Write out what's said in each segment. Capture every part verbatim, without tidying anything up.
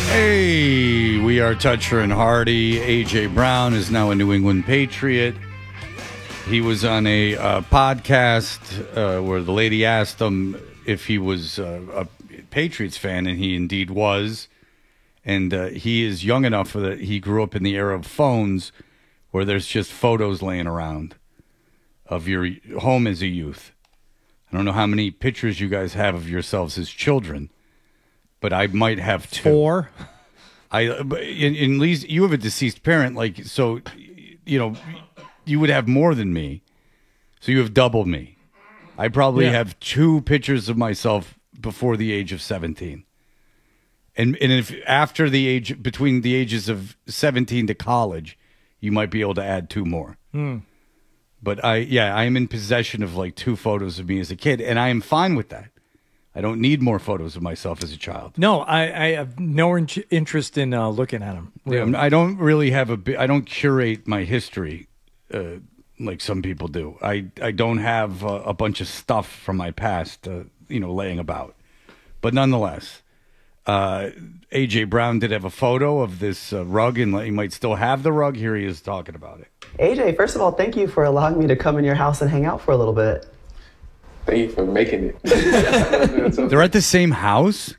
Hey, we are Toucher and Hardy. A J. Brown is now a New England Patriot. He was on a uh, podcast uh, where the lady asked him if he was uh, a Patriots fan, and he indeed was. And uh, he is young enough that he grew up in the era of phones where there's just photos laying around of your home as a youth. I don't know how many pictures you guys have of yourselves as children, but I might have two. Four. I, in, in least you have a deceased parent, like, so, you know, you would have more than me. So you have double me. I probably Yeah. have two pictures of myself before the age of seventeen. And and if after the age, between the ages of seventeen to college, you might be able to add two more. Hmm. But I, yeah, I am in possession of like two photos of me as a kid, and I am fine with that. I don't need more photos of myself as a child. No, I, I have no in- interest in uh, looking at them. Yeah, I don't really have a bi- I don't curate my history uh, like some people do. I, I don't have uh, a bunch of stuff from my past, uh, you know, laying about. But nonetheless, uh, A J. Brown did have a photo of this uh, rug, and he might still have the rug. Here he is talking about it. A J, first of all, thank you for allowing me to come in your house and hang out for a little bit. Thank you for making it. They're at the same house?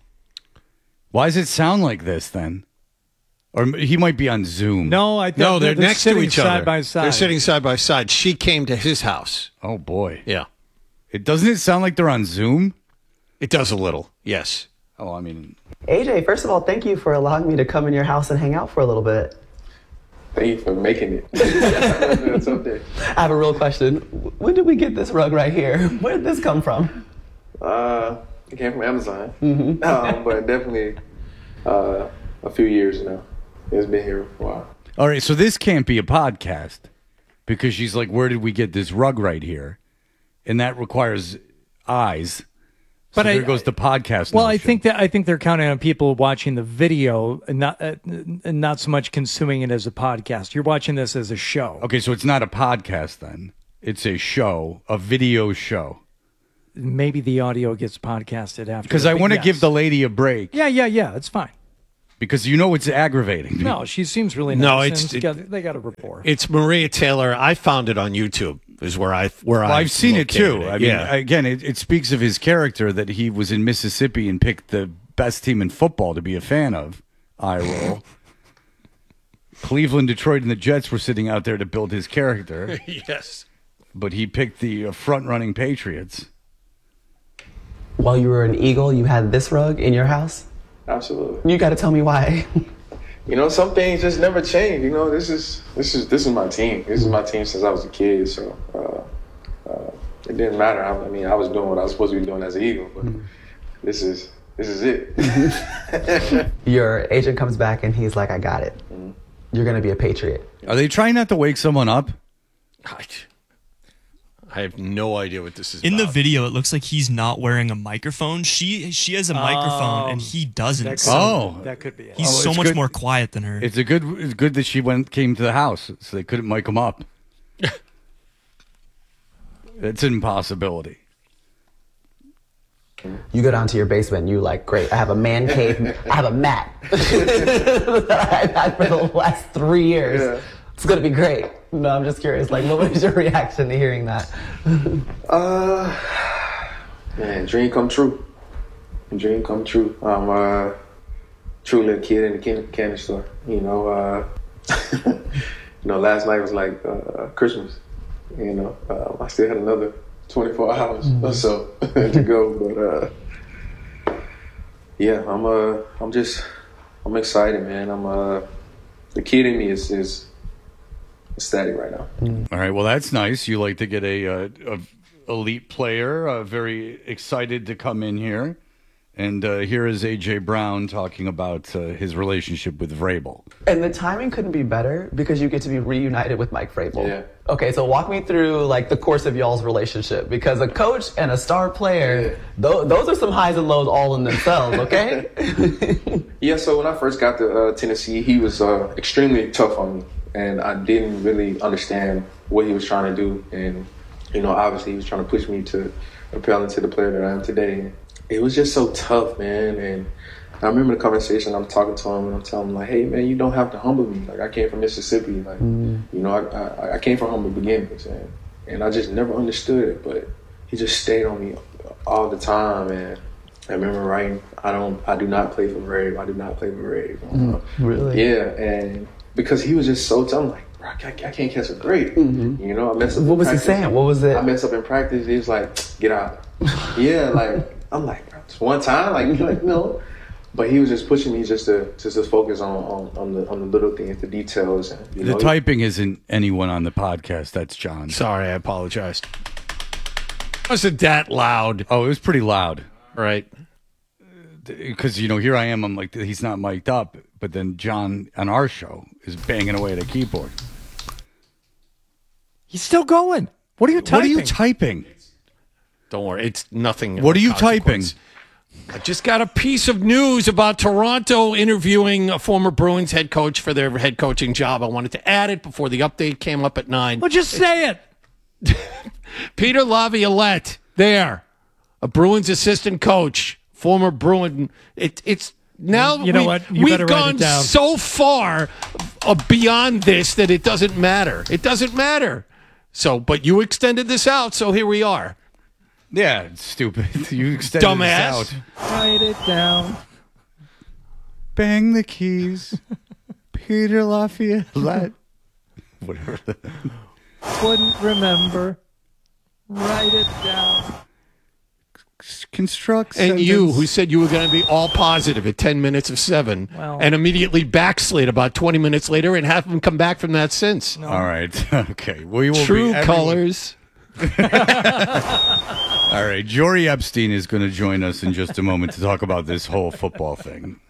Why does it sound like this then? Or he might be on Zoom. No, I think No, they're, they're next to sitting each side other. by side. They're sitting side by side. She came to his house. Oh, boy. Yeah. It doesn't it sound like they're on Zoom? It does a little, yes. Oh, I mean... A J, first of all, thank you for allowing me to come in your house and hang out for a little bit. Thank you for making it. It's up there. I have a real question. When did we get this rug right here? Where did this come from? Uh, it came from Amazon, Mm-hmm. um, but definitely uh, a few years now. It's been here for a while. All right, so this can't be a podcast because she's like, where did we get this rug right here? And that requires eyes. So But I- there goes the podcast. Well, I notion. think that I think they're counting on people watching the video and not uh, and not so much consuming it as a podcast. You're watching this as a show. Okay, so it's not a podcast then. It's a show, a video show. Maybe the audio gets podcasted after. Because I but want to yes. give the lady a break. Yeah, yeah, yeah. It's fine. Because you know it's aggravating. No, she seems really nice. No, and it's- it's got, they got a rapport. It's Maria Taylor. I found it on YouTube. Is where I where Well, I I've seen it too. I mean, yeah. again, it, it speaks of his character that he was in Mississippi and picked the best team in football to be a fan of. Eye roll. Cleveland, Detroit, and the Jets were sitting out there to build his character, yes. but he picked the uh, front-running Patriots. While you were an Eagle, you had this rug in your house? Absolutely. You got to tell me why. You know, some things just never change. You know, this is this is this is my team. This is my team since I was a kid. So uh, uh, it didn't matter. I, I mean, I was doing what I was supposed to be doing as an Eagle, but this is this is it. Your agent comes back and he's like, I got it. Mm-hmm. You're going to be a Patriot. Are they trying not to wake someone up? I, I have no idea what this is In the about. video, it looks like he's not wearing a microphone. She she has a microphone and he doesn't. That could, So Oh. that could be it. he's Oh, so it's much good- more quiet than her. It's a good. It's good that she went came to the house, so they couldn't mic him up. It's an impossibility. You go down to your basement and you're like, great, I have a man cave. I have a mat that I've had for the last three years. Yeah. It's going to be great. No, I'm just curious. Like, what was your reaction to hearing that? Uh, man, dream come true. Dream come true. I'm a true little kid in the can- candy store. You know, uh, you know, last night was like uh, Christmas. You know, uh, I still had another twenty-four hours or so to go, but uh, yeah, I'm uh, I'm just, I'm excited, man. I'm uh, the kid in me is is ecstatic right now. All right. Well, that's nice. You like to get a, uh a elite player, uh, very excited to come in here. And uh, here is A J. Brown talking about uh, his relationship with Vrabel. And the timing couldn't be better because you get to be reunited with Mike Vrabel. Yeah. Okay, so walk me through like the course of y'all's relationship because a coach and a star player, th- those are some highs and lows all in themselves. Okay. Yeah, so when I first got to uh, Tennessee, he was uh, extremely tough on me, and I didn't really understand what he was trying to do. And you know, obviously, he was trying to push me to propel into the player that I am today. It was just so tough, man, and I remember the conversation. I'm talking to him and I'm telling him like, "Hey man, you don't have to humble me. Like I came from Mississippi. Like mm. you know, I, I I came from humble beginnings, and and I just never understood it. But he just stayed on me all the time. And I remember writing, I don't, I do not play for Rave. I do not play for Rave. Mm, really? Yeah, and because he was just so tough, I'm like, bro, I can't, I can't catch a break. Mm-hmm. You know, I mess up. What was practice. he saying? What was it? I messed up in practice. He was like, get out. Yeah, like I'm like, just one time, like, like no. But he was just pushing me just to just to focus on, on, on the on the little things, the details. And, you the know, typing isn't anyone on the podcast. That's John. Sorry, I apologize. Wasn't that loud? Oh, it was pretty loud. Right. Because, you know, here I am. I'm like, he's not mic'd up. But then John on our show is banging away at a keyboard. He's still going. What are you typing? What are you typing? Don't worry. It's nothing. What are you typing? I just got a piece of news about Toronto interviewing a former Bruins head coach for their head coaching job. I wanted to add it before the update came up at nine. Well, just say it. Peter Laviolette, there, a Bruins assistant coach, former Bruin. It, it's now you know we, what? You we've better write gone it down. so far uh, beyond this that it doesn't matter. It doesn't matter. So, but you extended this out, so here we are. Yeah, it's stupid. You extended Dumbass. this out. Write it down. Bang the keys. Peter Lafayette. Whatever. Wouldn't remember. Write it down. Construct And sentence. you, who said you were going to be all positive at ten minutes of seven, Well- and immediately backslid about twenty minutes later and haven't come back from that since. All right. Okay. We will True be every- colors. All right. Jory Epstein is going to join us in just a moment to talk about this whole football thing.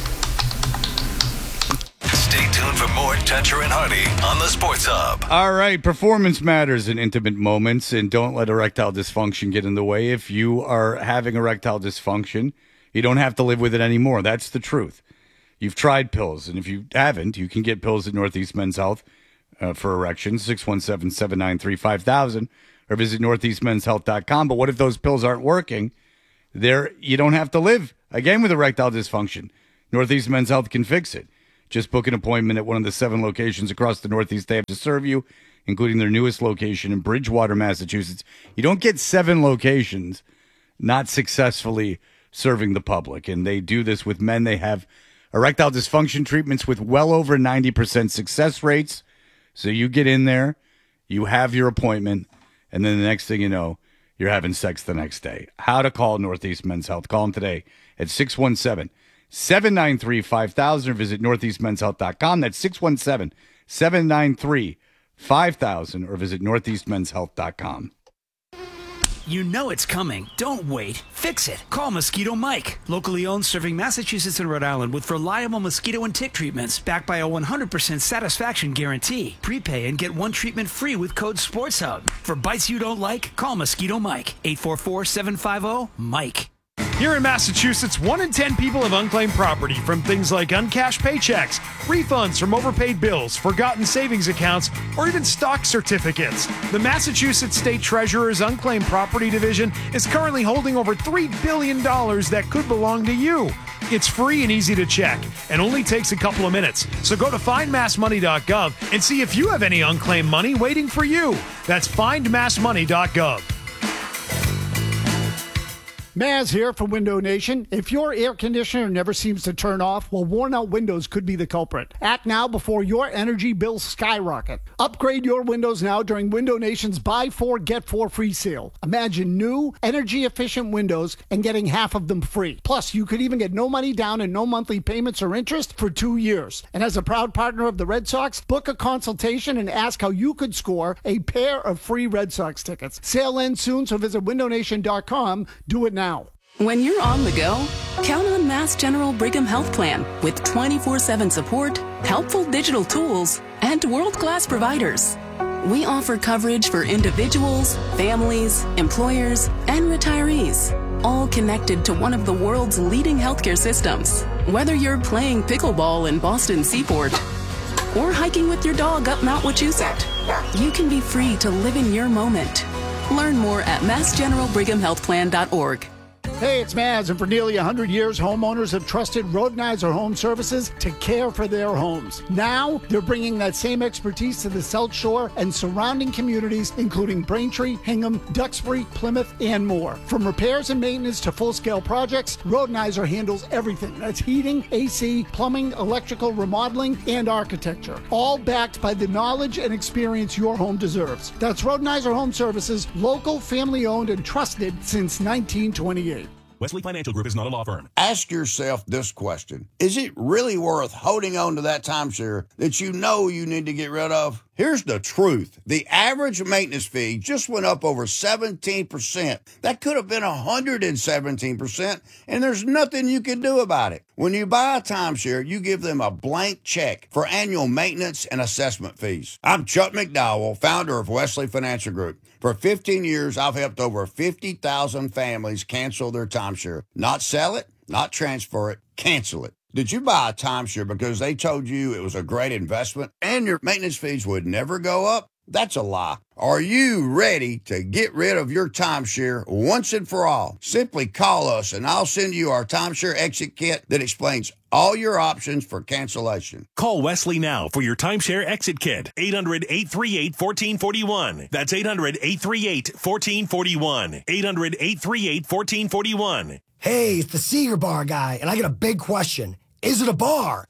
Stay tuned for more Toucher and Hardy on the Sports Hub. All right. Performance matters in intimate moments, and don't let erectile dysfunction get in the way. If you are having erectile dysfunction, you don't have to live with it anymore. That's the truth. You've tried pills, and if you haven't, you can get pills at Northeast Men's Health uh, for erections, six one seven, seven nine three, five thousand, or visit northeast men's health dot com. But what if those pills aren't working? There, you don't have to live, again, with erectile dysfunction. Northeast Men's Health can fix it. Just book an appointment at one of the seven locations across the Northeast they have to serve you, including their newest location in Bridgewater, Massachusetts. You don't get seven locations not successfully serving the public, and they do this with men. They have erectile dysfunction treatments with well over ninety percent success rates. So you get in there, you have your appointment, and then the next thing you know, you're having sex the next day. How to call Northeast Men's Health. Call them today at six one seven, seven nine three, five thousand or visit northeast men's health dot com. That's six one seven, seven nine three, five thousand or visit northeast men's health dot com. You know it's coming. Don't wait. Fix it. Call Mosquito Mike. Locally owned, serving Massachusetts and Rhode Island with reliable mosquito and tick treatments backed by a one hundred percent satisfaction guarantee. Prepay and get one treatment free with code SPORTSHUB. For bites you don't like, call Mosquito Mike. eight four four, seven five zero, Mike. Here in Massachusetts, one in ten people have unclaimed property from things like uncashed paychecks, refunds from overpaid bills, forgotten savings accounts, or even stock certificates. The Massachusetts State Treasurer's Unclaimed Property Division is currently holding over three billion dollars that could belong to you. It's free and easy to check and only takes a couple of minutes. So go to find mass money dot gov and see if you have any unclaimed money waiting for you. That's find mass money dot gov. Maz here from Window Nation. If your air conditioner never seems to turn off, well, worn-out windows could be the culprit. Act now before your energy bills skyrocket. Upgrade your windows now during Window Nation's Buy Four, Get Four free sale. Imagine new, energy-efficient windows and getting half of them free. Plus, you could even get no money down and no monthly payments or interest for two years. And as a proud partner of the Red Sox, book a consultation and ask how you could score a pair of free Red Sox tickets. Sale ends soon, so visit window nation dot com. Do it now. When you're on the go, count on Mass General Brigham Health Plan with twenty-four seven support, helpful digital tools, and world-class providers. We offer coverage for individuals, families, employers, and retirees, all connected to one of the world's leading healthcare systems. Whether you're playing pickleball in Boston Seaport or hiking with your dog up Mount Wachusett, you can be free to live in your moment. Learn more at mass general brigham health plan dot org. Hey, it's Maz, and for nearly one hundred years, homeowners have trusted Rodenizer Home Services to care for their homes. Now, they're bringing that same expertise to the South Shore and surrounding communities, including Braintree, Hingham, Duxbury, Plymouth, and more. From repairs and maintenance to full-scale projects, Rodenizer handles everything. That's heating, A C, plumbing, electrical, remodeling, and architecture. All backed by the knowledge and experience your home deserves. That's Rodenizer Home Services, local, family-owned, and trusted since nineteen twenty-eight. Wesley Financial Group is not a law firm. Ask yourself this question. Is it really worth holding on to that timeshare that you know you need to get rid of? Here's the truth. The average maintenance fee just went up over seventeen percent. That could have been one hundred seventeen percent, and there's nothing you can do about it. When you buy a timeshare, you give them a blank check for annual maintenance and assessment fees. I'm Chuck McDowell, founder of Wesley Financial Group. For fifteen years, I've helped over fifty thousand families cancel their timeshare. Not sell it, not transfer it, cancel it. Did you buy a timeshare because they told you it was a great investment and your maintenance fees would never go up? That's a lie. Are you ready to get rid of your timeshare once and for all? Simply call us and I'll send you our timeshare exit kit that explains all your options for cancellation. Call Wesley now for your timeshare exit kit. eight hundred, eight three eight, one four four one. That's eight hundred, eight three eight, one four four one. eight hundred, eight three eight, one four four one. Hey, it's the Seeger Bar guy, and I got a big question. Is it a bar?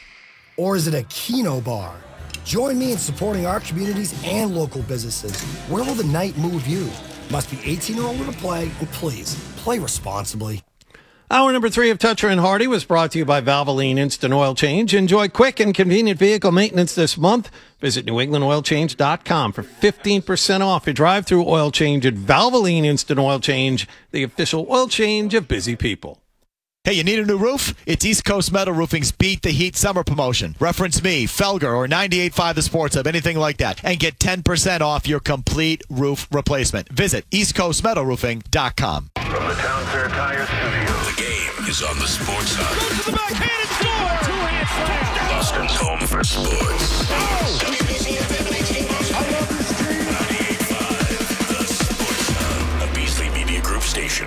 Or is it a Keno bar? Join me in supporting our communities and local businesses. Where will the night move you? Must be eighteen or older to play, and please, play responsibly. Hour number three of Toucher and Hardy was brought to you by Valvoline Instant Oil Change. Enjoy quick and convenient vehicle maintenance this month. Visit new england oil change dot com for fifteen percent off your drive-through oil change at Valvoline Instant Oil Change, the official oil change of busy people. Hey, you need a new roof? It's East Coast Metal Roofing's Beat the Heat summer promotion. Reference me, Felger, or ninety-eight point five The Sports Hub, anything like that, and get ten percent off your complete roof replacement. Visit east coast metal roofing dot com. From the Town Fair Tire Studio, the game is on the Sports Hub. Goes to the backhand and score! Two-hand slam! Boston's home for sports. Oh! W B C F M eighteen Boston. I love this team. ninety-eight point five The Sports Hub, a Beasley Media Group station.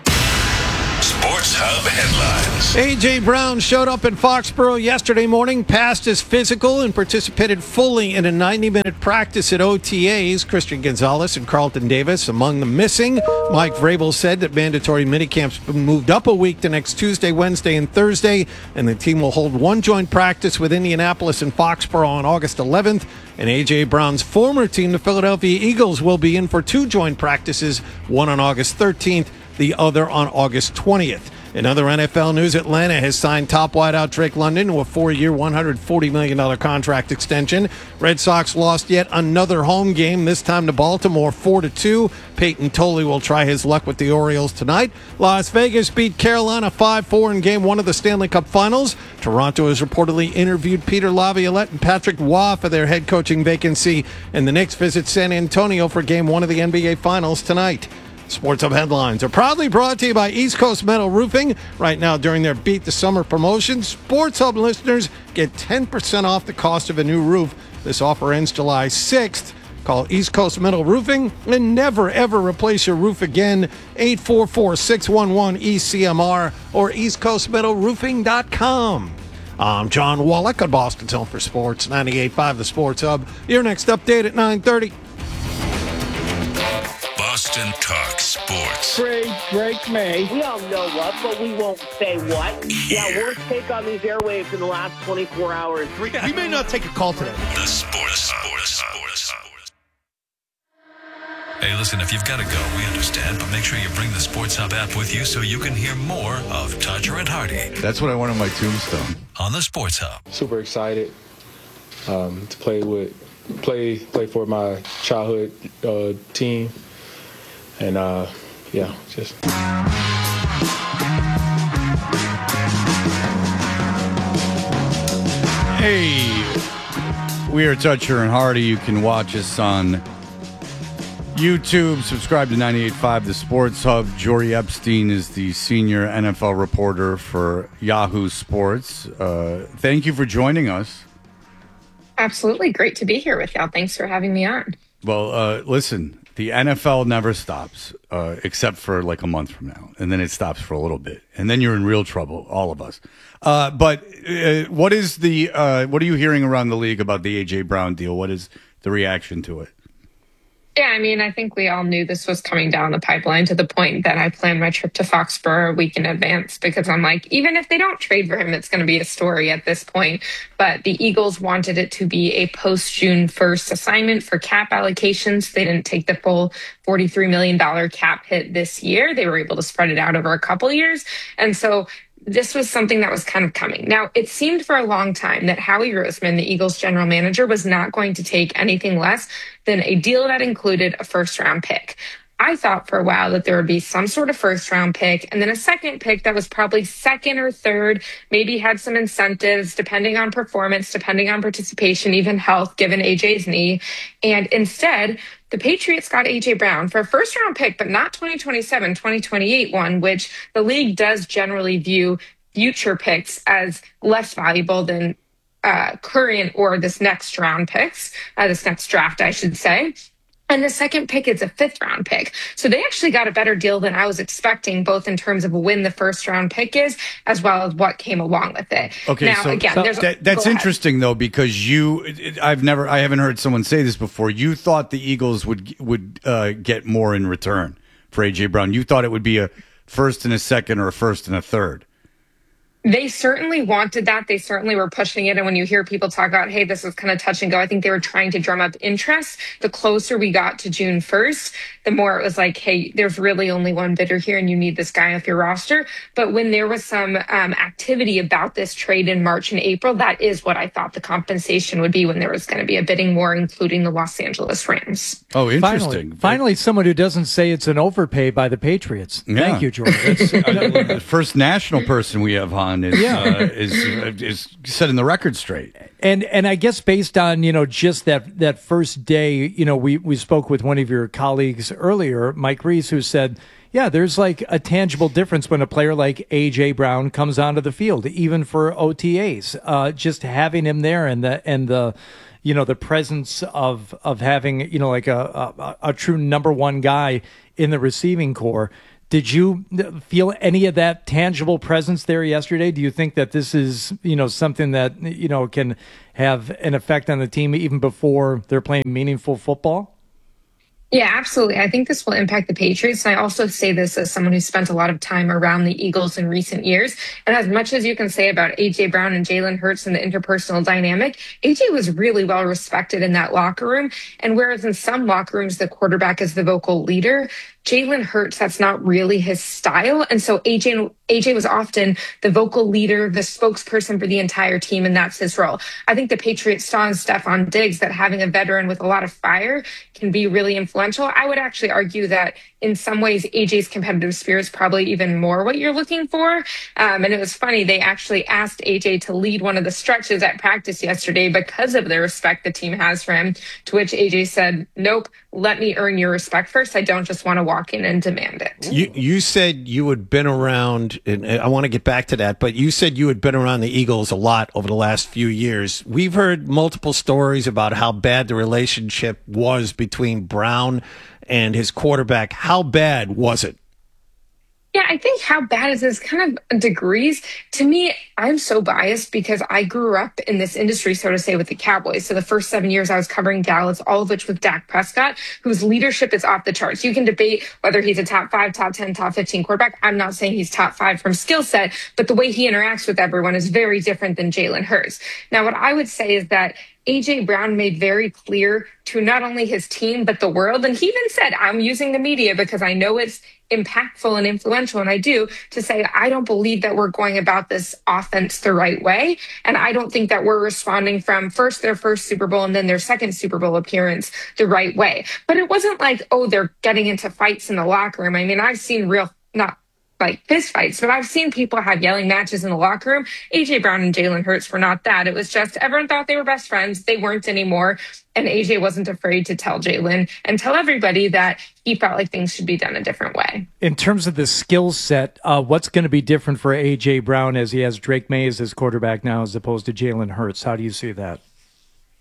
Sports Hub headlines. A J. Brown showed up in Foxborough yesterday morning, passed his physical, and participated fully in a ninety-minute practice at O T As. Christian Gonzalez and Carlton Davis among the missing. Mike Vrabel said that mandatory minicamps been moved up a week to next Tuesday, Wednesday, and Thursday, and the team will hold one joint practice with Indianapolis and Foxborough on August eleventh. And A J. Brown's former team, the Philadelphia Eagles, will be in for two joint practices, one on August thirteenth, the other on August twentieth. In other N F L news, Atlanta has signed top wideout Drake London to a four-year, one hundred forty million dollars contract extension. Red Sox lost yet another home game, this time to Baltimore, four to two. Peyton Tolley will try his luck with the Orioles tonight. Las Vegas beat Carolina five four in Game one of the Stanley Cup Finals. Toronto has reportedly interviewed Peter Laviolette and Patrick Waugh for their head coaching vacancy. And the Knicks visit San Antonio for Game one of the N B A Finals tonight. Sports Hub headlines are proudly brought to you by East Coast Metal Roofing. Right now, during their Beat the Summer promotion, Sports Hub listeners get ten percent off the cost of a new roof. This offer ends July sixth. Call East Coast Metal Roofing and never, ever replace your roof again. eight four four, six one one, E C M R or east coast metal roofing dot com. I'm John Wallach on Boston's Home for Sports, ninety-eight point five The Sports Hub. Your next update at nine thirty. Boston Talk Sports. Trade Drake May. We all know what, but we won't say what. Yeah, worst take on these airwaves in the last twenty-four hours. We, we may not take a call today. The Sports, Sports, Sports, Sports. Hey, listen, if you've got to go, we understand, but make sure you bring the Sports Hub app with you so you can hear more of Toucher and Hardy. That's what I want on my tombstone. On the Sports Hub. Super excited um, to play with, play, play for my childhood uh, team. And, uh, yeah, just... Hey, we are Toucher and Hardy. You can watch us on YouTube. Subscribe to ninety-eight point five The Sports Hub. Jory Epstein is the senior N F L reporter for Yahoo Sports. Uh, thank you for joining us. Absolutely. Great to be here with y'all. Thanks for having me on. Well, uh, listen, the N F L never stops. uh, except for like a month from now, and then it stops for a little bit, and then you're in real trouble, all of us. Uh, but uh, what is the uh, what are you hearing around the league about the A J Brown deal? What is the reaction to it? Yeah, I mean, I think we all knew this was coming down the pipeline to the point that I planned my trip to Foxborough a week in advance because I'm like, even if they don't trade for him, it's going to be a story at this point. But the Eagles wanted it to be a post-June first assignment for cap allocations. They didn't take the full forty-three million dollars cap hit this year. They were able to spread it out over a couple years. And so this was something that was kind of coming. Now, it seemed for a long time that Howie Roseman, the Eagles general manager, was not going to take anything less than a deal that included a first-round pick. I thought for a while that there would be some sort of first-round pick and then a second pick that was probably second or third, maybe had some incentives depending on performance, depending on participation, even health, given A J's knee. And instead, the Patriots got A J Brown for a first-round pick, but not twenty twenty-seven, twenty twenty-eight one, which the league does generally view future picks as less valuable than uh, current or this next round picks, uh, this next draft, I should say. And the second pick is a fifth round pick. So they actually got a better deal than I was expecting, both in terms of when the first round pick is, as well as what came along with it. Okay, now, so, again, so there's that, that's go ahead. interesting though, because you, I've never, I haven't heard someone say this before. You thought the Eagles would would uh, get more in return for A J Brown. You thought it would be a first and a second or a first and a third. They certainly wanted that. They certainly were pushing it. And when you hear people talk about, hey, this was kind of touch and go, I think they were trying to drum up interest. The closer we got to June first, the more it was like, hey, there's really only one bidder here and you need this guy off your roster. But when there was some um, activity about this trade in March and April, that is what I thought the compensation would be when there was going to be a bidding war, including the Los Angeles Rams. Oh, interesting. Finally, finally someone who doesn't say it's an overpay by the Patriots. Yeah. Thank you, George. That's, the first national person we have on is Yeah. uh, is is setting the record straight. And and I guess based on, you know, just that that first day, you know, we, we spoke with one of your colleagues earlier, Mike Reese, who said, yeah, there's like a tangible difference when a player like A J Brown comes onto the field, even for O T As. Uh, just having him there and the and the you know the presence of of having, you know, like a a, a true number one guy in the receiving core. Did you feel any of that tangible presence there yesterday? Do you think that this is, you know, something that, you know, can have an effect on the team even before they're playing meaningful football? Yeah, absolutely. I think this will impact the Patriots. And I also say this as someone who spent a lot of time around the Eagles in recent years. And as much as you can say about A J Brown and Jalen Hurts and the interpersonal dynamic, A J was really well respected in that locker room. And whereas in some locker rooms, the quarterback is the vocal leader, Jalen Hurts, that's not really his style. And so A J, A J was often the vocal leader, the spokesperson for the entire team, and that's his role. I think the Patriots saw in Stephon Diggs that having a veteran with a lot of fire can be really influential. I would actually argue that in some ways, A J's competitive spirit is probably even more what you're looking for. Um, and it was funny, they actually asked A J to lead one of the stretches at practice yesterday because of the respect the team has for him, to which A J said, nope, let me earn your respect first. I don't just want to walk in and demand it. You you said you had been around, and I want to get back to that, but you said you had been around the Eagles a lot over the last few years. We've heard multiple stories about how bad the relationship was between Brown and his quarterback. How bad was it? Yeah, I think how bad is this kind of degrees. To me, I'm so biased because I grew up in this industry, so to say, with the Cowboys. So the first seven years I was covering Dallas, all of which with Dak Prescott, whose leadership is off the charts. You can debate whether he's a top five, top ten, top fifteen quarterback. I'm not saying he's top five from skill set, but the way he interacts with everyone is very different than Jalen Hurts. Now, what I would say is that A J Brown made very clear to not only his team, but the world. And he even said, I'm using the media because I know it's impactful and influential. And I do, to say, I don't believe that we're going about this offense the right way. And I don't think that we're responding from first their first Super Bowl and then their second Super Bowl appearance the right way. But it wasn't like, oh, they're getting into fights in the locker room. I mean, I've seen real, not like fist fights, but I've seen people have yelling matches in the locker room. A J Brown and Jalen Hurts were not that. It was just everyone thought they were best friends. They weren't anymore. And A J wasn't afraid to tell Jalen and tell everybody that he felt like things should be done a different way. In terms of the skill set, uh, what's going to be different for A J Brown as he has Drake May as his quarterback now as opposed to Jalen Hurts? How do you see that?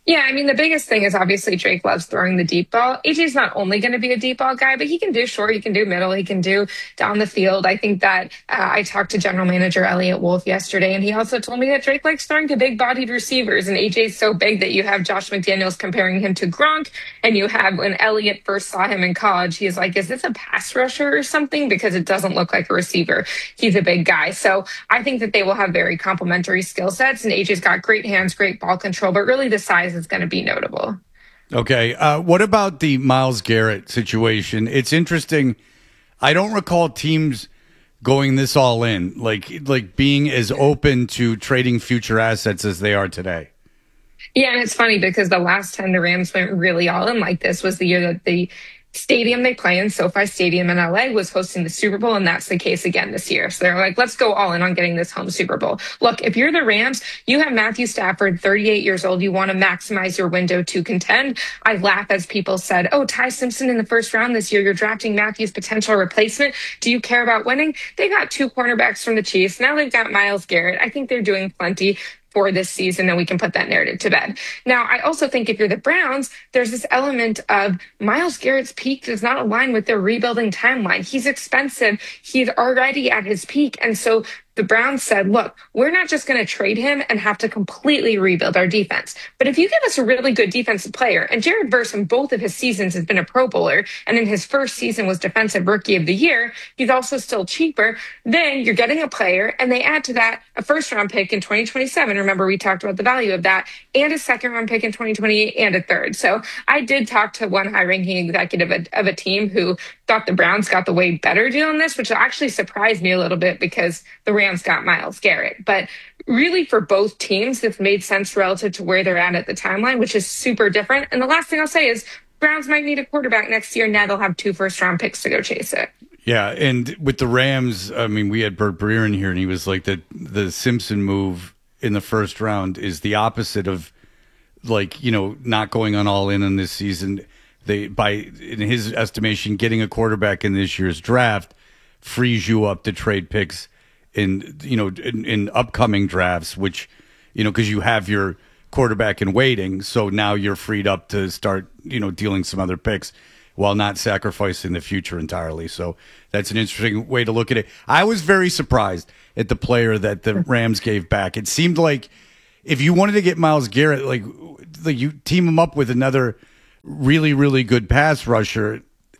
Yeah, I mean, the biggest thing is obviously Drake loves throwing the deep ball. A J's not only going to be a deep ball guy, but he can do short, he can do middle, he can do down the field. I think that uh, I talked to general manager Elliot Wolf yesterday, and he also told me that Drake likes throwing to big-bodied receivers, and A J's so big that you have Josh McDaniels comparing him to Gronk, and you have, when Elliot first saw him in college, he's like, is this a pass rusher or something? Because it doesn't look like a receiver. He's a big guy. So I think that they will have very complementary skill sets, and A J's got great hands, great ball control, but really the size is going to be notable. Okay. Uh, what about the Myles Garrett situation? It's interesting. I don't recall teams going this all in, like like being as open to trading future assets as they are today. Yeah, and it's funny because the last time the Rams went really all in like this was the year that the stadium they play in, SoFi Stadium in L A, was hosting the Super Bowl, and that's the case again this year. So they're like, let's go all in on getting this home Super Bowl. Look, if you're the Rams, you have Matthew Stafford, thirty-eight years old. You want to maximize your window to contend. I laugh as people said, oh, Ty Simpson in the first round this year. You're drafting Matthew's potential replacement. Do you care about winning? They got two cornerbacks from the Chiefs. Now they've got Myles Garrett. I think they're doing plenty for this season, and we can put that narrative to bed. Now, I also think if you're the Browns, there's this element of Myles Garrett's peak does not align with their rebuilding timeline. He's expensive. He's already at his peak. And so the Browns said, look, we're not just going to trade him and have to completely rebuild our defense. But if you give us a really good defensive player, and Jared Verse in both of his seasons has been a Pro Bowler, and in his first season was Defensive Rookie of the Year, he's also still cheaper, then you're getting a player, and they add to that a first-round pick in twenty twenty-seven. Remember, we talked about the value of that, and a second-round pick in twenty twenty-eight, and a third. So I did talk to one high-ranking executive of, of a team who thought the Browns got the way better deal on this, which actually surprised me a little bit because the Rams got Myles Garrett. But really for both teams, this made sense relative to where they're at at the timeline, which is super different. And the last thing I'll say is Browns might need a quarterback next year. Now they'll have two first-round picks to go chase it. Yeah, and with the Rams, I mean, we had Burt Breer in here, and he was like that the Simpson move in the first round is the opposite of, like, you know, not going on all in on this season. They, by in his estimation, getting a quarterback in this year's draft frees you up to trade picks in, you know, in, in upcoming drafts, which, you know, because you have your quarterback in waiting, so now you're freed up to start, you know, dealing some other picks while not sacrificing the future entirely. So that's an interesting way to look at it. I was very surprised at the player that the Rams gave back. It seemed like if you wanted to get Myles Garrett, like, like you team him up with another really, really good pass rusher,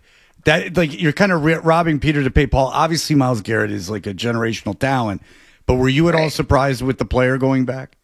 that, like, you're kind of robbing Peter to pay Paul. Obviously, Myles Garrett is like a generational talent, but were you at all surprised with the player going back?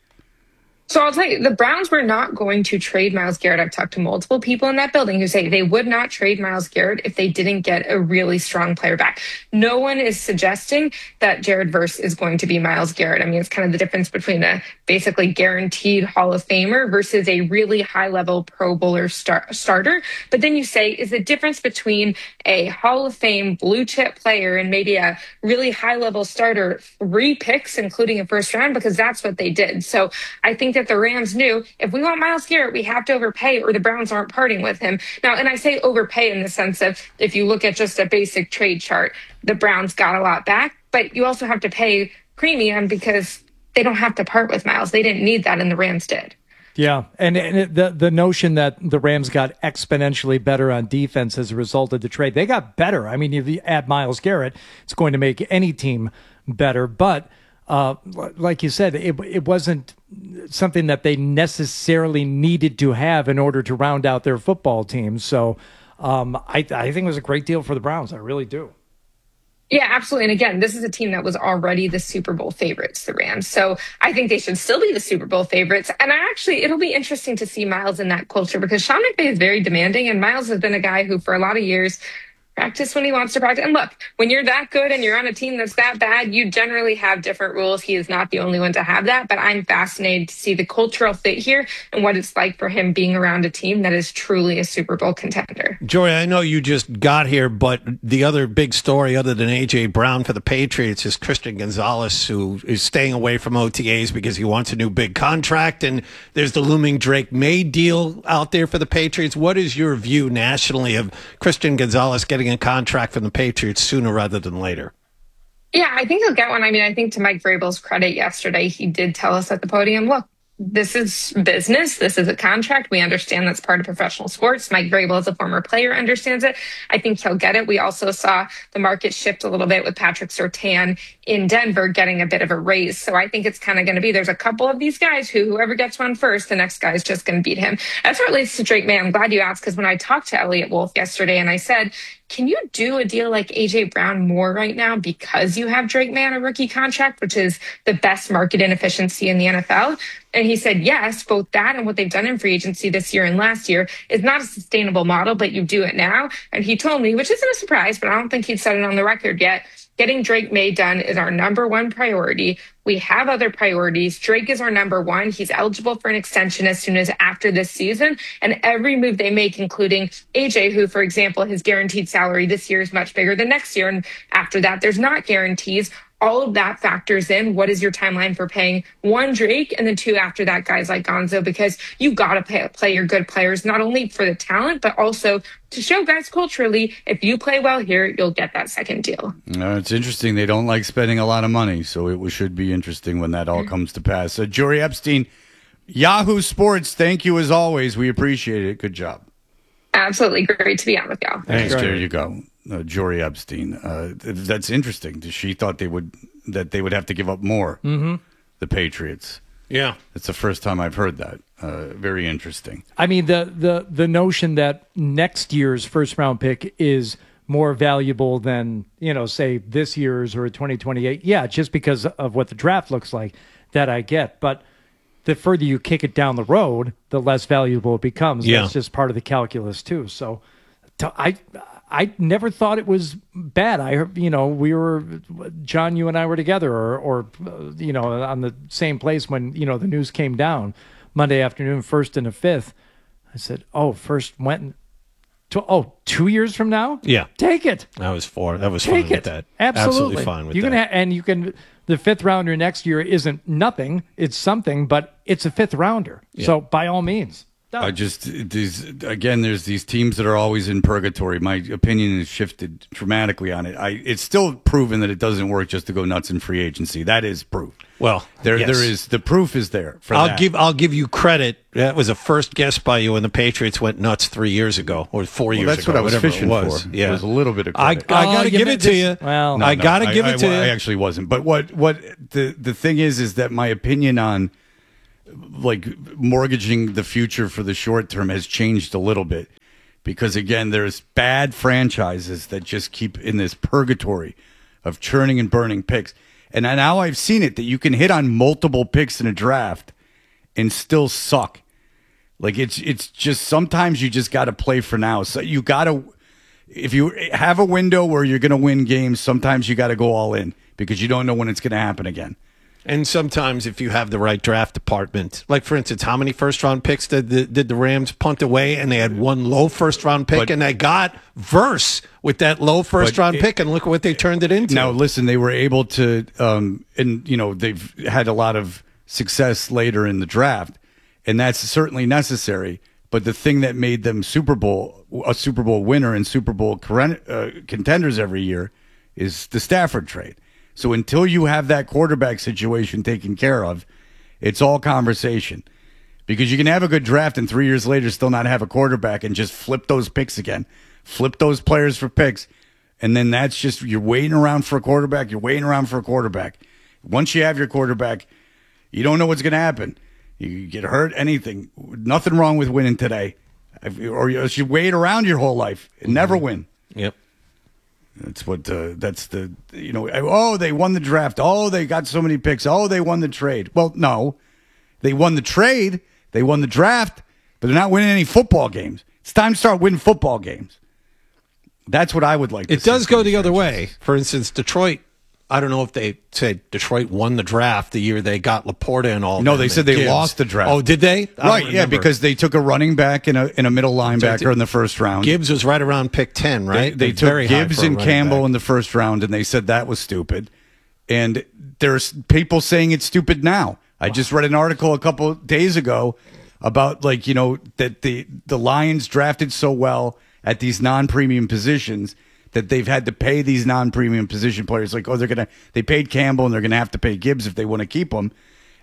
So I'll tell you, the Browns were not going to trade Myles Garrett. I've talked to multiple people in that building who say they would not trade Myles Garrett if they didn't get a really strong player back. No one is suggesting that Jared Verse is going to be Myles Garrett. I mean, it's kind of the difference between a basically guaranteed Hall of Famer versus a really high-level Pro Bowler star- starter. But then you say, is the difference between a Hall of Fame blue-chip player and maybe a really high-level starter three picks, including a first round? Because that's what they did. So I think that the Rams knew if we want Myles Garrett, we have to overpay or the Browns aren't parting with him. Now, and I say overpay in the sense of if you look at just a basic trade chart, the Browns got a lot back, but you also have to pay premium because they don't have to part with Myles. They didn't need that, and the Rams did. Yeah, and, and it, the the notion that the Rams got exponentially better on defense as a result of the trade, they got better. I mean, if you add Myles Garrett, it's going to make any team better, but Uh, like you said, it it wasn't something that they necessarily needed to have in order to round out their football team. So um, I, I think it was a great deal for the Browns. I really do. Yeah, absolutely. And again, this is a team that was already the Super Bowl favorites, the Rams. So I think they should still be the Super Bowl favorites. And I actually, it'll be interesting to see Myles in that culture because Sean McVay is very demanding. And Myles has been a guy who for a lot of years practice when he wants to practice. And look, when you're that good and you're on a team that's that bad, you generally have different rules. He is not the only one to have that, but I'm fascinated to see the cultural fit here and what it's like for him being around a team that is truly a Super Bowl contender. Jory, I know you just got here, but the other big story other than A J. Brown for the Patriots is Christian Gonzalez, who is staying away from O T As because he wants a new big contract. And there's the looming Drake May deal out there for the Patriots. What is your view nationally of Christian Gonzalez getting a contract from the Patriots sooner rather than later? Yeah, I think he'll get one. I mean, I think to Mike Vrabel's credit yesterday, he did tell us at the podium, look, this is business. This is a contract. We understand that's part of professional sports. Mike Vrabel, as a former player, understands it. I think he'll get it. We also saw the market shift a little bit with Patrick Surtain in Denver getting a bit of a raise. So I think it's kind of going to be, there's a couple of these guys who, whoever gets one first, the next guy is just going to beat him. As it relates to Drake May, I'm glad you asked, because when I talked to Elliot Wolf yesterday and I said, can you do a deal like A J Brown more right now because you have Drake May on a rookie contract, which is the best market inefficiency in the N F L? And he said, yes, both that and what they've done in free agency this year and last year is not a sustainable model, but you do it now. And he told me, which isn't a surprise, but I don't think he's said it on the record yet, getting Drake May done is our number one priority. We have other priorities. Drake is our number one. He's eligible for an extension as soon as after this season. And every move they make, including A J, who, for example, his guaranteed salary this year is much bigger than next year. And after that, there's not guarantees. All of that factors in. What is your timeline for paying one Drake and then two after that guys like Gonzo? Because you got to play, play your good players, not only for the talent, but also to show guys culturally, if you play well here, you'll get that second deal. Uh, it's interesting. They don't like spending a lot of money, so it should be interesting when that all comes to pass. Uh, Jory Epstein, Yahoo Sports, thank you as always. We appreciate it. Good job. Absolutely great to be on with y'all. Thanks. There you go. Uh, Jory Epstein. Uh, th- that's interesting. She thought they would that they would have to give up more. Mhm. The Patriots. Yeah, it's the first time I've heard that. Uh, very interesting. I mean, the, the, the notion that next year's first round pick is more valuable than, you know, say this year's or twenty twenty-eight. Yeah, just because of what the draft looks like, that I get. But the further you kick it down the road, the less valuable it becomes. Yeah. That's just part of the calculus, too. So to, I I never thought it was bad. I heard, you know, we were, John, you and I were together or, or uh, you know, on the same place when, you know, the news came down Monday afternoon, first and the fifth. I said, oh, first went, to, oh, two years from now? Yeah. Take it. That was four. That was Take fine it. with that. Absolutely. fine with you that. Can ha- and you can, the fifth rounder next year isn't nothing. It's something, but it's a fifth rounder. Yeah. So by all means. I just these again. There's these teams that are always in purgatory. My opinion has shifted dramatically on it. I it's still proven that it doesn't work just to go nuts in free agency. That is proof. Well, there yes. there is the proof is there. For I'll that. give I'll give you credit. That was a first guess by you, and the Patriots went nuts three years ago or four Well, years that's ago. what I was whatever fishing it was. for. Yeah, It was a little bit of I, I credit. got to Oh, give you it to this- you. well- No, I no, got to give I, it to I, you. I actually wasn't. But what what the the thing is is that my opinion on like mortgaging the future for the short term has changed a little bit because again there's bad franchises that just keep in this purgatory of churning and burning picks. And now I've seen it that you can hit on multiple picks in a draft and still suck. Like it's it's just sometimes you just got to play for now. So you got to if you have a window where you're going to win games, sometimes you got to go all in because you don't know when it's going to happen again. And sometimes if you have the right draft department, like for instance, how many first round picks did the, did the Rams punt away and they had one low first round pick But- and they got Verse with that low first But round it- pick and look what they turned it into. Now, listen, they were able to, um, and you know, they've had a lot of success later in the draft, and that's certainly necessary. But the thing that made them Super Bowl, a Super Bowl winner and Super Bowl corren- uh, contenders every year is the Stafford trade. So until you have that quarterback situation taken care of, it's all conversation. Because you can have a good draft and three years later still not have a quarterback and just flip those picks again. Flip those players for picks. And then that's just, you're waiting around for a quarterback. You're waiting around for a quarterback. Once you have your quarterback, you don't know what's going to happen. You get hurt, anything. Nothing wrong with winning today. Or you should wait around your whole life and never win. Yep. That's what, uh, that's the, you know, oh, they won the draft. Oh, they got so many picks. Oh, they won the trade. Well, no. They won the trade. They won the draft, but they're not winning any football games. It's time to start winning football games. That's what I would like to It see does from go these the other franchises. way. For instance, Detroit, I don't know if they said Detroit won the draft the year they got Laporta and all. No, them they and said they Gibbs. lost the draft. Oh, did they? I don't Right, yeah, remember. because they took a running back and a, and a middle linebacker in the first round. Gibbs was right around pick ten, right? They, they took Very high Gibbs for a and running Campbell back. in the first round, and they said that was stupid. And there's people saying it's stupid now. I just read an article a couple days ago about, like, you know, that the, the Lions drafted so well at these non-premium positions that they've had to pay these non-premium position players. Like, oh, they're going to, they paid Campbell and they're going to have to pay Gibbs if they want to keep him.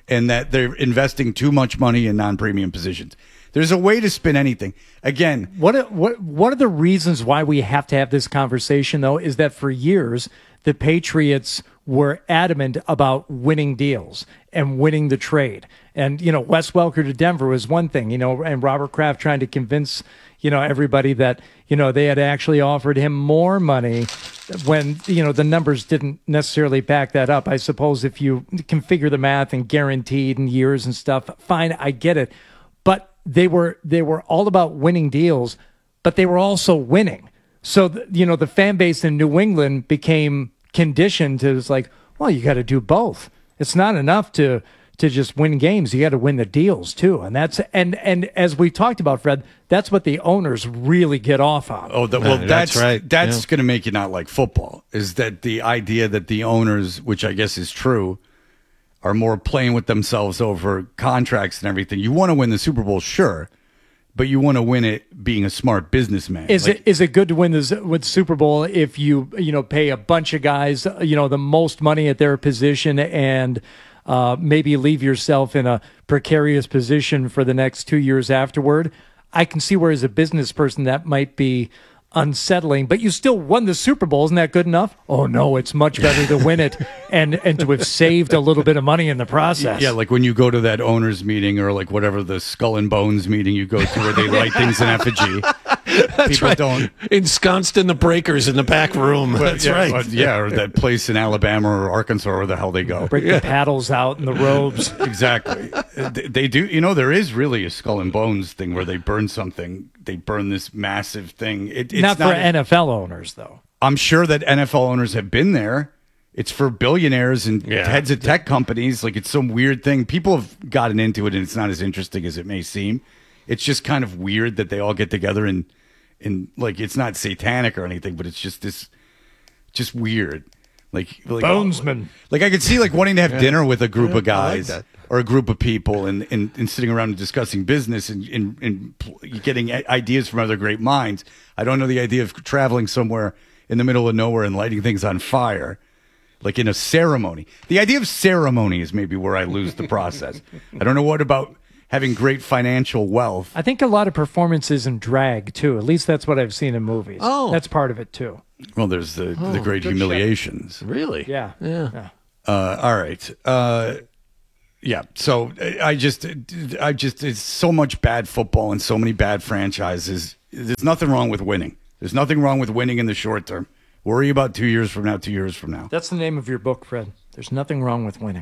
and that they're investing too much money in non-premium positions. There's a way to spin anything. Again, what are, what what are the reasons why we have to have this conversation, though, is that for years the Patriots were adamant about winning deals and winning the trade. And, you know, Wes Welker to Denver was one thing, you know, and Robert Kraft trying to convince, you know, everybody that, you know, they had actually offered him more money when, you know, the numbers didn't necessarily back that up. I suppose if you can figure the math and guaranteed and years and stuff, fine, I get it. But they were they were all about winning deals, but they were also winning. So, the, you know, the fan base in New England became conditioned to, it's like, well, you got to do both. It's not enough to to just win games. You got to win the deals too. And that's and and as we talked about, Fred, that's what the owners really get off on. Oh, the, well, Yeah, that's, that's right. That's Yeah. going to make you not like football. Is that the idea that the owners, which I guess is true, are more playing with themselves over contracts and everything. You want to win the Super Bowl, sure, but you want to win it being a smart businessman. Is Like, it is it good to win this with Super Bowl if you you know pay a bunch of guys you know the most money at their position and uh, maybe leave yourself in a precarious position for the next two years afterward? I can see where as a business person that might be unsettling, but you still won the Super Bowl. Isn't that good enough? Oh no, it's much better to win it and and to have saved a little bit of money in the process. Yeah, like when you go to that owners meeting or like whatever the Skull and Bones meeting you go to where they light things in effigy. That's People right. don't. Ensconced in the breakers in the back room. Well, That's yeah, right. well, yeah, or that place in Alabama or Arkansas, where the hell they go. Break the paddles out and the robes. Exactly. They, they do. You know, there is really a Skull and Bones thing where they burn something. They burn this massive thing. It, it's not for not N F L owners, though. I'm sure that N F L owners have been there. It's for billionaires and Yeah. heads of tech companies. Like, it's some weird thing. People have gotten into it, and it's not as interesting as it may seem. It's just kind of weird that they all get together and, and like, it's not satanic or anything, but it's just this, just weird. Like, like Bonesman. Like, I could see like wanting to have Yeah. dinner with a group Yeah, of I like guys that. or a group of people and, and, and sitting around and discussing business and, and, and pl- getting i- ideas from other great minds. I don't know the idea of traveling somewhere in the middle of nowhere and lighting things on fire, like in a ceremony. The idea of ceremony is maybe where I lose the process. I don't know what about having great financial wealth. I think a lot of performances in drag too. At least that's what I've seen in movies. Oh. That's part of it too. Well, there's the, Oh, the great good humiliations. Really? Yeah. Yeah. Yeah. Uh, all right. Uh, yeah. So I just, I just, it's so much bad football and so many bad franchises. There's nothing wrong with winning. There's nothing wrong with winning in the short term. Worry about two years from now, two years from now. That's the name of your book, Fred. There's nothing wrong with winning.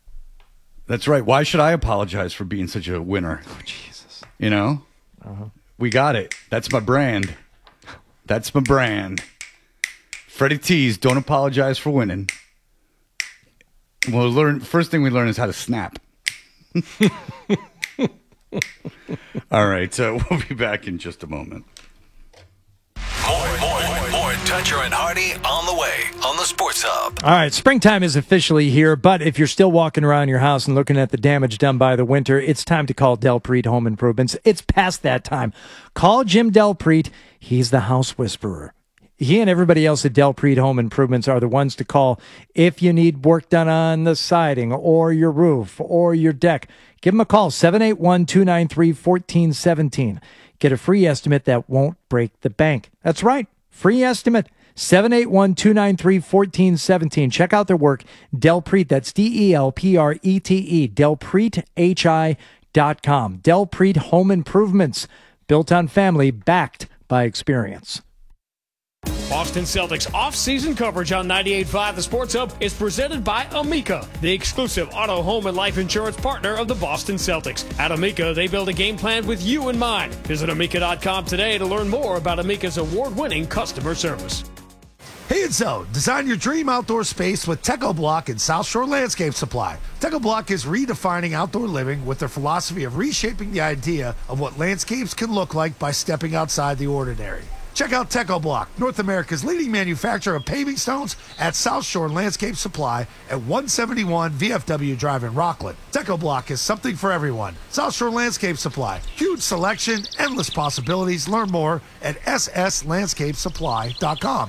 That's right. Why should I apologize for being such a winner? Oh, Jesus. You know, Uh-huh. we got it. That's my brand. That's my brand. Freddie T's, don't apologize for winning. We'll learn. First thing we learn is how to snap. All right, so we'll be back in just a moment. More, more, more Toucher and Hardy on the way on the Sports Hub. All right, springtime is officially here, but if you're still walking around your house and looking at the damage done by the winter, it's time to call Delpreet Home Improvements. It's past that time. Call Jim Delpreet. He's the house whisperer. He and everybody else at Delpreet Home Improvements are the ones to call if you need work done on the siding or your roof or your deck. Give them a call, seven eight one, two nine three, one four one seven. Get a free estimate that won't break the bank. That's right, free estimate, seven eight one, two nine three, one four one seven. Check out their work, Delpreet, that's D E L P R E T E, delpreet H I dot com. Delpreet Home Improvements, built on family, backed by experience. Boston Celtics off-season coverage on ninety-eight point five The Sports Hub is presented by Amica, the exclusive auto, home, and life insurance partner of the Boston Celtics. At Amica, they build a game plan with you in mind. Visit amica dot com today to learn more about Amica's award-winning customer service. Hey, it's Zoe. Design your dream outdoor space with Techo Block and South Shore Landscape Supply. Techo Block is redefining outdoor living with their philosophy of reshaping the idea of what landscapes can look like by stepping outside the ordinary. Check out Techo Block, North America's leading manufacturer of paving stones, at South Shore Landscape Supply at one seventy-one V F W Drive in Rockland. Techo Block is something for everyone. South Shore Landscape Supply. Huge selection, endless possibilities. Learn more at s s landscape supply dot com.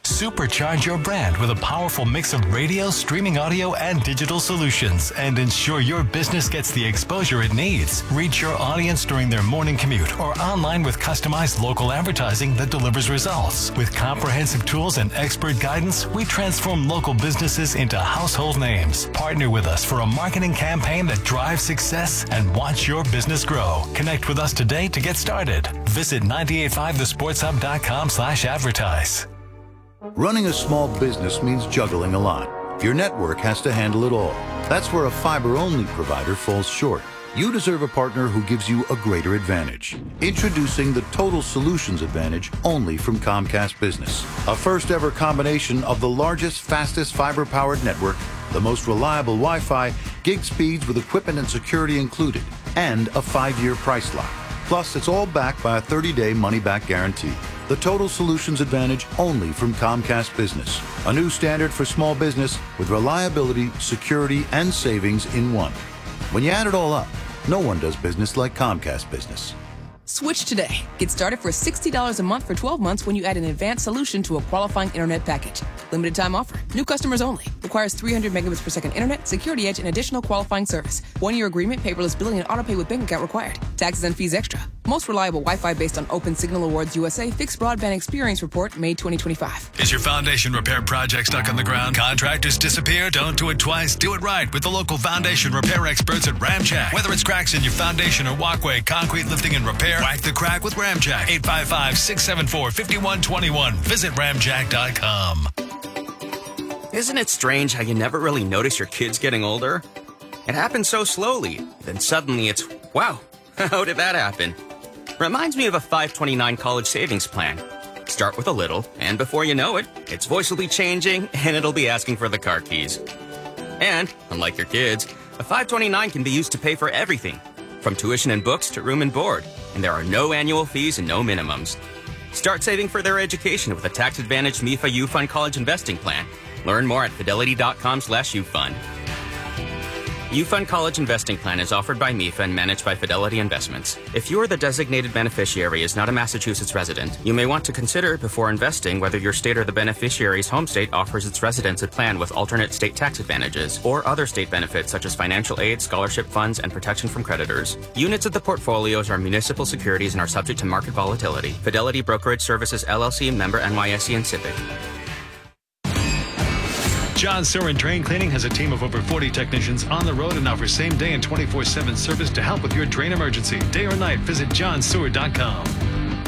Supercharge your brand with a powerful mix of radio, streaming audio, and digital solutions, and ensure your business gets the exposure it needs. Reach your audience during their morning commute or online with customized local advertising that delivers results. With comprehensive tools and expert guidance, we transform local businesses into household names. Partner with us for a marketing campaign that drives success and watch your business grow. Connect with us today to get started. Visit nine eight five the sports hub dot com slash advertise. Running a small business means juggling a lot. Your network has to handle it all. That's where a fiber-only provider falls short. You deserve a partner who gives you a greater advantage. Introducing the Total Solutions Advantage only from Comcast Business. A first-ever combination of the largest, fastest fiber-powered network, the most reliable Wi-Fi, gig speeds with equipment and security included, and a five-year price lock. Plus, it's all backed by a thirty-day money-back guarantee. The Total Solutions Advantage only from Comcast Business. A new standard for small business with reliability, security, and savings in one. When you add it all up, no one does business like Comcast Business. Switch today. Get started for sixty dollars a month for twelve months when you add an advanced solution to a qualifying internet package. Limited time offer. New customers only. Requires three hundred megabits per second internet, security edge, and additional qualifying service. One-year agreement, paperless billing, and autopay with bank account required. Taxes and fees extra. Most reliable Wi-Fi based on Open Signal Awards U S A Fixed Broadband Experience Report, May twenty twenty-five. Is your foundation repair project stuck on the ground? Contractors disappear? Don't do it twice. Do it right with the local foundation repair experts at Ramjack. Whether it's cracks in your foundation or walkway, concrete lifting and repair, whack the crack with Ramjack. eight five five, six seven four, five one two one. Visit ramjack dot com. Isn't it strange how you never really notice your kids getting older? It happens so slowly. Then suddenly it's, wow, how did that happen? Reminds me of a five twenty-nine college savings plan. Start with a little, and before you know it, its voice will be changing, and it'll be asking for the car keys. And, unlike your kids, a five twenty-nine can be used to pay for everything, from tuition and books to room and board, and there are no annual fees and no minimums. Start saving for their education with a tax-advantaged M I F A U-Fund College Investing Plan. Learn more at fidelity dot com slash U Fund. U-Fund College Investing Plan is offered by M I F A and managed by Fidelity Investments. If you or the designated beneficiary is not a Massachusetts resident, you may want to consider before investing whether your state or the beneficiary's home state offers its residents a plan with alternate state tax advantages or other state benefits such as financial aid, scholarship funds, and protection from creditors. Units of the portfolios are municipal securities and are subject to market volatility. Fidelity Brokerage Services, L L C, member N Y S E and SIPC. John Sewer Drain Cleaning has a team of over forty technicians on the road and offers same day and twenty-four seven service to help with your drain emergency. Day or night, visit john sewer dot com.